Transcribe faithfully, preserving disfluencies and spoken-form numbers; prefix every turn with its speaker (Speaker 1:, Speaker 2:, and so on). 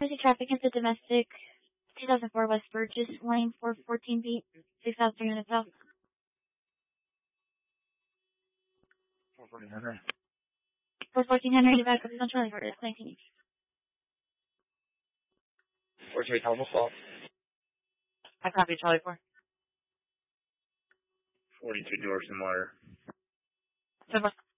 Speaker 1: Emergency traffic into domestic, two thousand four West Burgess, lane four fourteen feet, six thousand three hundred south.
Speaker 2: four fourteen Henry.
Speaker 1: four fourteen Henry, to back up on Charlie Hortus, nineteen.
Speaker 2: four two eight Alpha Stop.
Speaker 3: I copy Charlie four.
Speaker 2: forty-two Dorson Water.
Speaker 3: So